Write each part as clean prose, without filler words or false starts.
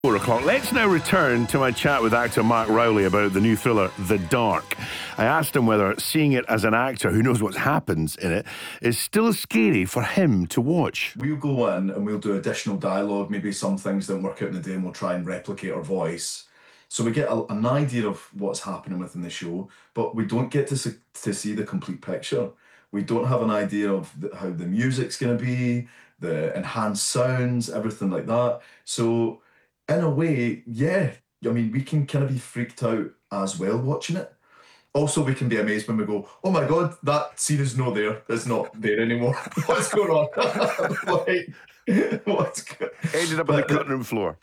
4 o'clock. Let's now return to my chat with actor Mark Rowley about the new thriller The Dark. I asked him whether seeing it as an actor who knows what happens in it is still scary for him to watch. We'll go in and we'll do additional dialogue, maybe some things don't work out in the day and we'll try and replicate our voice. So we get an idea of what's happening within the show, but we don't get to see the complete picture. We don't have an idea of how the music's going to be, the enhanced sounds, everything like that. So in a way, yeah, I mean, we can kind of be freaked out as well watching it. Also, we can be amazed when we go, oh my God, that scene is not there. It's not there anymore. What's going on? Like, what's going Ended up on the cutting room floor.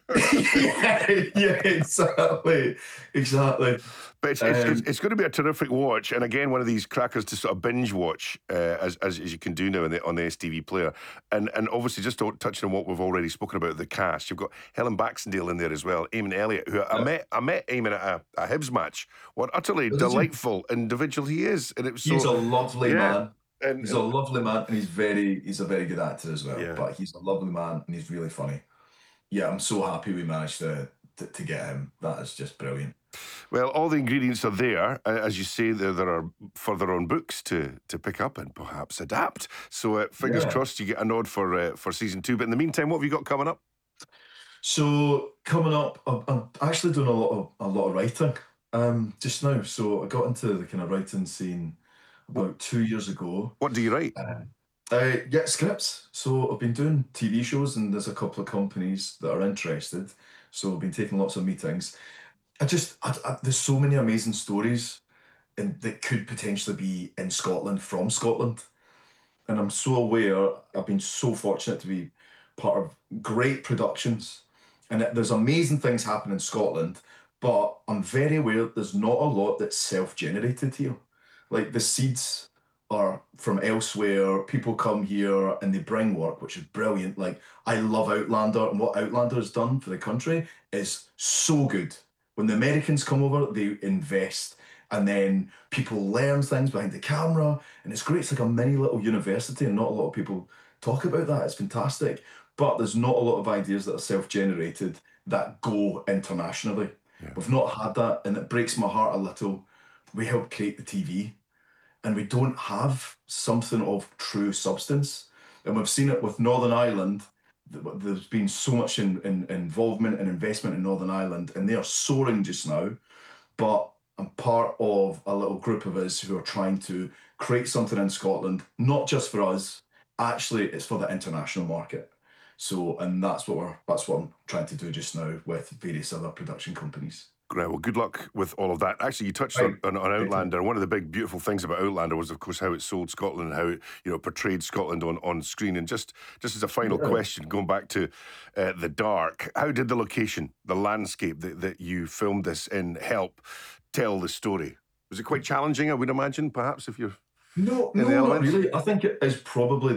yeah, exactly. But it's going to be a terrific watch, and again, one of these crackers to sort of binge watch as you can do now on the STV player. And obviously, just touching on what we've already spoken about, the cast, you've got Helen Baxendale in there as well, Eamon Elliott, who I met Eamon at a Hibs match. What utterly delightful individual he is, and it was he's a lovely man. And he's a lovely man, and he's a very good actor as well. Yeah. But he's a lovely man, and he's really funny. Yeah, I'm so happy we managed to get him. That is just brilliant. Well, all the ingredients are there. As you say, there are further on books to pick up and perhaps adapt. So fingers crossed you get a nod for season 2. But in the meantime, what have you got coming up? So coming up, I'm actually doing a lot of writing just now. So I got into the kind of writing scene about 2 years ago. What do you write? Yeah, scripts. So I've been doing TV shows, and there's a couple of companies that are interested. So I've been taking lots of meetings. There's so many amazing stories that could potentially be in Scotland, from Scotland. And I'm so aware, I've been so fortunate to be part of great productions. And there's amazing things happening in Scotland, but I'm very aware there's not a lot that's self-generated here. Like, the seeds are from elsewhere. People come here and they bring work, which is brilliant. Like, I love Outlander, and what Outlander has done for the country is so good. When the Americans come over, they invest, and then people learn things behind the camera, and it's great. It's like a mini little university, and not a lot of people talk about that. It's fantastic. But there's not a lot of ideas that are self-generated that go internationally. Yeah. We've not had that, and it breaks my heart a little. We helped create the TV, and we don't have something of true substance. And we've seen it with Northern Ireland. There's been so much involvement and investment in Northern Ireland, and they are soaring just now. But I'm part of a little group of us who are trying to create something in Scotland, not just for us. Actually, it's for the international market. So, and that's what I'm trying to do just now with various other production companies. Great. Well, good luck with all of that. Actually, you touched on Outlander. One of the big, beautiful things about Outlander was, of course, how it sold Scotland, how it portrayed Scotland on screen. And just as a final question, going back to The Dark, how did the location, the landscape that you filmed this in, help tell the story? Was it quite challenging, I would imagine, perhaps, if you're... No, not really. I think it is probably